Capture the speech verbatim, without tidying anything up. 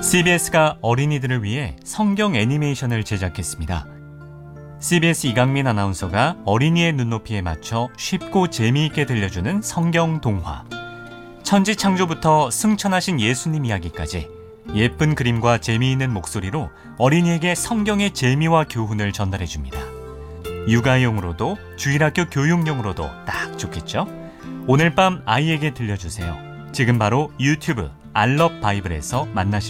씨비에스가 어린이들을 위해 성경 애니메이션을 제작했습니다. 씨비에스 이강민 아나운서가 어린이의 눈높이에 맞춰 쉽고 재미있게 들려주는 성경 동화. 천지 창조부터 승천하신 예수님 이야기까지 예쁜 그림과 재미있는 목소리로 어린이에게 성경의 재미와 교훈을 전달해줍니다. 육아용으로도 주일학교 교육용으로도 딱 좋겠죠? 오늘 밤 아이에게 들려주세요. 지금 바로 유튜브 알럽 바이블에서 만나실